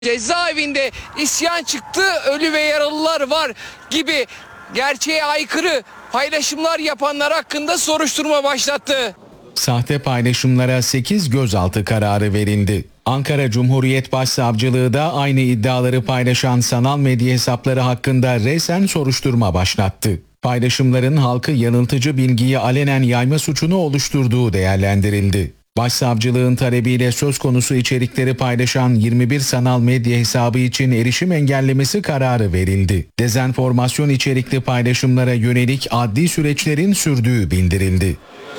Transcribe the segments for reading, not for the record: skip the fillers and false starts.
Cezaevinde isyan çıktı, ölü ve yaralılar var gibi gerçeğe aykırı paylaşımlar yapanlar hakkında soruşturma başlattı. Sahte paylaşımlara 8 gözaltı kararı verildi. Ankara Cumhuriyet Başsavcılığı da aynı iddiaları paylaşan sanal medya hesapları hakkında resen soruşturma başlattı. Paylaşımların halkı yanıltıcı bilgiyi alenen yayma suçunu oluşturduğu değerlendirildi. Başsavcılığın talebiyle söz konusu içerikleri paylaşan 21 sanal medya hesabı için erişim engellemesi kararı verildi. Dezenformasyon içerikli paylaşımlara yönelik adli süreçlerin sürdüğü bildirildi.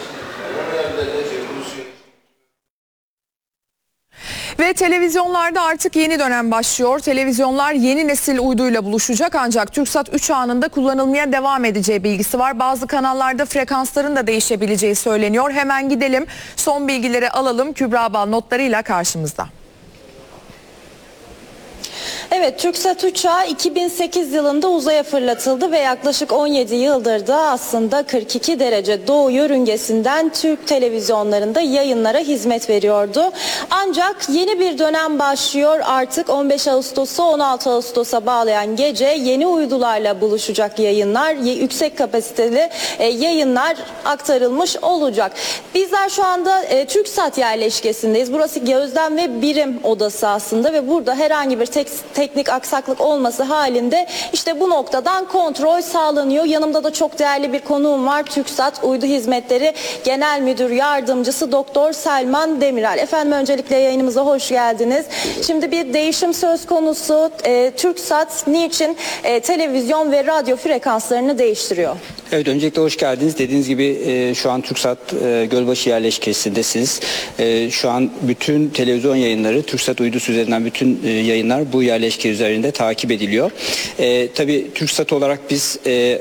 Ve televizyonlarda artık yeni dönem başlıyor. Televizyonlar yeni nesil uyduyla buluşacak ancak TürkSat 3 ağında kullanılmaya devam edeceği bilgisi var. Bazı kanallarda frekansların da değişebileceği söyleniyor. Hemen gidelim, son bilgileri alalım. Kübra Bal notlarıyla karşımızda. Evet, TürkSat 3 ağı 2008 yılında uzaya fırlatıldı ve yaklaşık 17 yıldır da aslında 42 derece doğu yörüngesinden Türk televizyonlarında yayınlara hizmet veriyordu. Ancak yeni bir dönem başlıyor. Artık 15 Ağustos'a 16 Ağustos'a bağlayan gece yeni uydularla buluşacak yayınlar, yüksek kapasiteli yayınlar aktarılmış olacak. Bizler şu anda TürkSat yerleşkesindeyiz. Burası gözlem ve birim odası aslında ve burada herhangi bir teknik aksaklık olması halinde işte bu noktadan kontrol sağlanıyor. Yanımda da çok değerli bir konuğum var. TürkSat Uydu Hizmetleri Genel Müdür Yardımcısı Doktor Selman Demirel. Efendim öncelikle yayınımıza hoş geldiniz. Şimdi bir değişim söz konusu. TürkSat niçin televizyon ve radyo frekanslarını değiştiriyor? Evet, öncelikle hoş geldiniz. Dediğiniz gibi şu an TürkSat Gölbaşı yerleşkesindesiniz. Şu an bütün televizyon yayınları, TürkSat uydusu üzerinden bütün yayınlar bu yerleşke üzerinde takip ediliyor. Tabii TürkSat olarak biz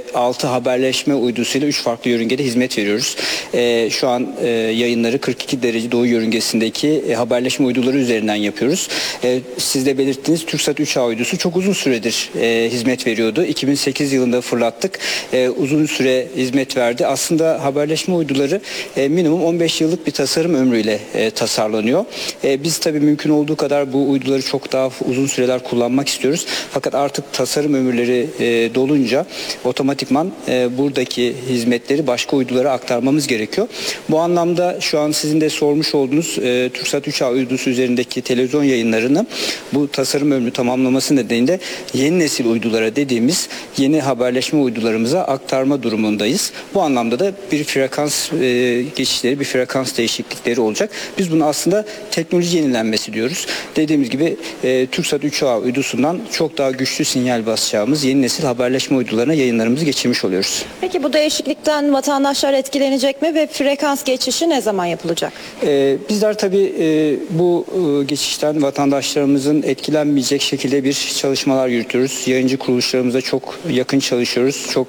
6 haberleşme uydusuyla 3 farklı yörüngede hizmet veriyoruz. Şu an yayınları 42 derece doğu yörüngesindeki haberleşme uyduları üzerinden yapıyoruz. Siz de belirttiniz, TürkSat 3A uydusu çok uzun süredir hizmet veriyordu. 2008 yılında fırlattık. Uzun süre hizmet verdi. Aslında haberleşme uyduları minimum 15 yıllık bir tasarım ömrüyle tasarlanıyor. Biz tabii mümkün olduğu kadar bu uyduları çok daha uzun süreler kullanmak istiyoruz. Fakat artık tasarım ömürleri dolunca otomatikman buradaki hizmetleri başka uydulara aktarmamız gerekiyor. Bu anlamda şu an sizin de sormuş olduğunuz TürkSat 3A uydusu üzerindeki televizyon yayınlarını bu tasarım ömrü tamamlaması nedeniyle yeni nesil uydulara dediğimiz yeni haberleşme uydularımıza aktarma durumundayız. Bu anlamda da bir frekans geçişleri, bir frekans değişiklikleri olacak. Biz bunu aslında teknoloji yenilenmesi diyoruz. Dediğimiz gibi TürkSat 3A uydusundan çok daha güçlü sinyal basacağımız yeni nesil haberleşme uydularına yayınlarımızı geçirmiş oluyoruz. Peki bu değişiklikten vatandaşlar etkilenecek mi ve frekans geçişi ne zaman yapılacak? Bizler tabii bu geçişten vatandaşlarımızın etkilenmeyecek şekilde bir çalışmalar yürütüyoruz. Yayıncı kuruluşlarımıza çok yakın çalışıyoruz. Çok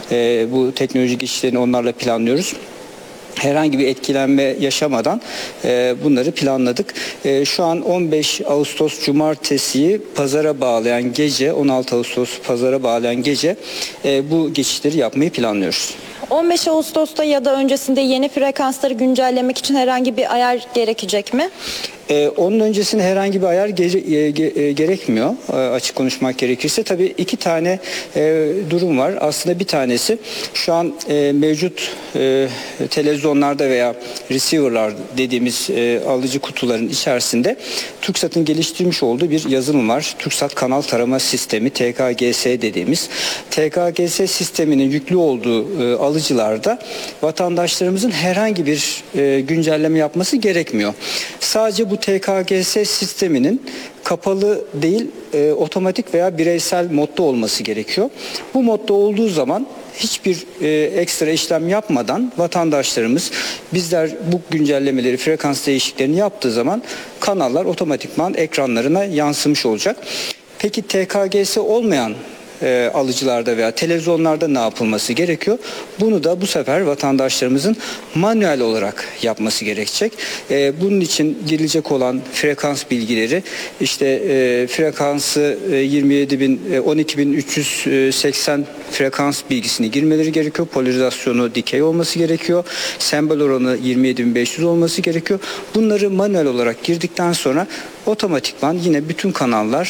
bu teknoloji geçişlerini onlarla planlıyoruz. Herhangi bir etkilenme yaşamadan bunları planladık. Şu an 15 Ağustos Cumartesi'yi pazara bağlayan gece, 16 Ağustos pazara bağlayan gece bu geçişleri yapmayı planlıyoruz. 15 Ağustos'ta ya da öncesinde yeni frekansları güncellemek için herhangi bir ayar gerekecek mi? Onun öncesinde herhangi bir ayar gerekmiyor, açık konuşmak gerekirse. Tabii iki tane durum var. Aslında bir tanesi şu an mevcut televizyonlarda veya receiver'lar dediğimiz alıcı kutuların içerisinde TürkSat'ın geliştirmiş olduğu bir yazılım var. TürkSat Kanal Tarama Sistemi, TKGS dediğimiz. TKGS sisteminin yüklü olduğu alıcılarda vatandaşlarımızın herhangi bir güncelleme yapması gerekmiyor. Sadece bu TKGS sisteminin kapalı değil, otomatik veya bireysel modda olması gerekiyor. Bu modda olduğu zaman hiçbir ekstra işlem yapmadan vatandaşlarımız, bizler bu güncellemeleri, frekans değişikliklerini yaptığı zaman kanallar otomatikman ekranlarına yansımış olacak. Peki TKGS olmayan alıcılarda veya televizyonlarda ne yapılması gerekiyor? Bunu da bu sefer vatandaşlarımızın manuel olarak yapması gerekecek. Bunun için girilecek olan frekans bilgileri işte frekansı 12.380 frekans bilgisini girmeleri gerekiyor. Polarizasyonu dikey olması gerekiyor. Sembol oranı 27.500 olması gerekiyor. Bunları manuel olarak girdikten sonra otomatikman yine bütün kanallar